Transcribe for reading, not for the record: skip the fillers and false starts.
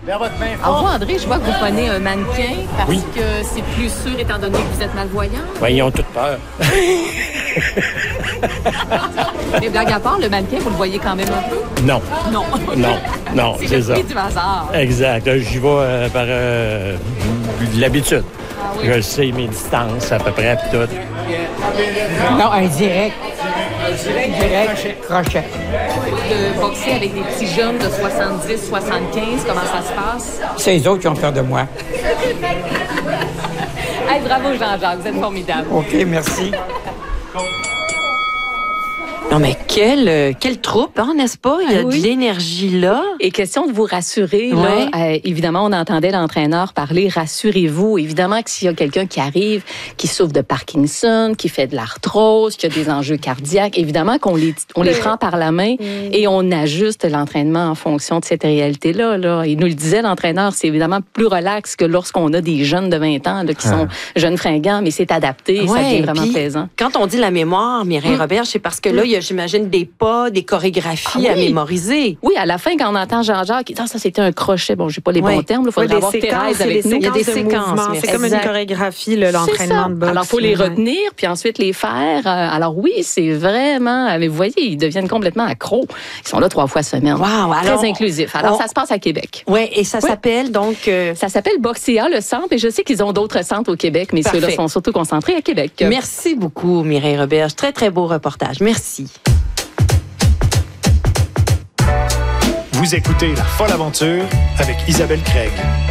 Vers votre main Alors, forte. vous, André, je vois que vous prenez un mannequin parce Oui. que c'est plus sûr étant donné que vous êtes malvoyant. Ben, ils ont toute peur. Mais blague à part, le mannequin, vous le voyez quand même un peu? Non, Non. non, C'est c'est le ça. prix du hasard. Exact. Là, j'y vais par l'habitude. Ah oui. Je sais mes distances à peu près, puis tout. Non, un direct. Direct, crochet. De boxer avec des petits jeunes de 70, 75, comment ça se passe? C'est les autres qui ont peur de moi. Hey, bravo Jean-Jacques, vous êtes formidable. OK, merci. Non, mais quelle troupe, hein, n'est-ce pas? Il y a oui. de l'énergie là. Et question de vous rassurer, Ouais. là, évidemment, on entendait l'entraîneur parler, rassurez-vous. Évidemment que s'il y a quelqu'un qui arrive, qui souffre de Parkinson, qui fait de l'arthrose, qui a des enjeux cardiaques, évidemment qu'on les prend par la main et on ajuste l'entraînement en fonction de cette réalité-là. Là. Il nous le disait, l'entraîneur, c'est évidemment plus relax que lorsqu'on a des jeunes de 20 ans là, qui sont jeunes fringants, mais c'est adapté, ça Ouais, devient vraiment puis, plaisant. Quand on dit la mémoire, Mireille Robert, c'est parce que là, il y a, j'imagine, des pas, des chorégraphies à oui. mémoriser. Oui, à la fin, quand on entend Jean-Jacques, ça c'était un crochet. Bon, j'ai pas les bons termes, il faudrait avoir Thérèse avec nous. Il y a des de séquences, mouvements. merci. C'est comme une Exact. chorégraphie, C'est l'entraînement ça. de boxe. Alors, il faut les Ouais. retenir, puis ensuite les faire. Alors oui, c'est vraiment... Mais vous voyez, ils deviennent complètement accros. Ils sont là 3 fois semaine. Wow, alors, Très inclusif. Alors, ça se passe à Québec. Ouais, et ça Oui. s'appelle donc... Ça s'appelle Boxea, le centre, et je sais qu'ils ont d'autres centres au Québec, mais ceux-là Parfait. sont surtout concentrés à Québec. Merci beaucoup, Mireille Robert. Très, très beau reportage. Merci. Vous écoutez La Folle Aventure avec Isabelle Craig.